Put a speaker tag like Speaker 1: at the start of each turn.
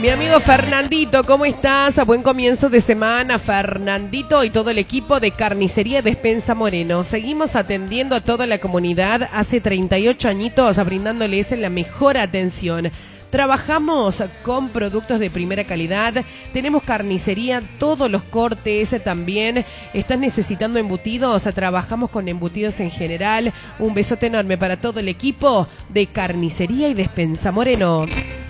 Speaker 1: Mi amigo Fernandito, ¿cómo estás? A buen comienzo de semana, Fernandito y todo el equipo de Carnicería Despensa Moreno. Seguimos atendiendo a toda la comunidad hace 38 añitos, brindándoles la mejor atención. Trabajamos con productos de primera calidad, tenemos carnicería, todos los cortes también. ¿Estás necesitando embutidos? Trabajamos con embutidos en general. Un besote enorme para todo el equipo de Carnicería y Despensa Moreno.